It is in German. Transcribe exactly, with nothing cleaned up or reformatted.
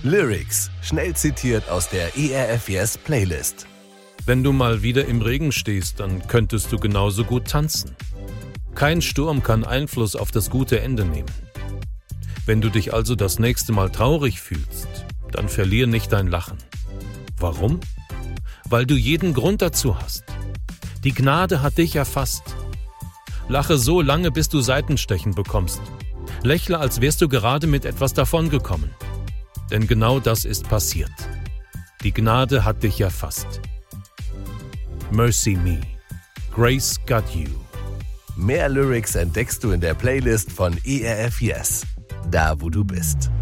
Lyrics, schnell zitiert aus der E R F Yes Playlist. Wenn du mal wieder im Regen stehst, dann könntest du genauso gut tanzen. Kein Sturm kann Einfluss auf das gute Ende nehmen. Wenn du dich also das nächste Mal traurig fühlst, dann verlier nicht dein Lachen. Warum? Weil du jeden Grund dazu hast. Die Gnade hat dich erfasst. Lache so lange, bis du Seitenstechen bekommst. Lächle, als wärst du gerade mit etwas davongekommen. Denn genau das ist passiert. Die Gnade hat dich erfasst. Mercy Me. Grace got you. Mehr Lyrics entdeckst du in der Playlist von E R F Yes, da wo du bist.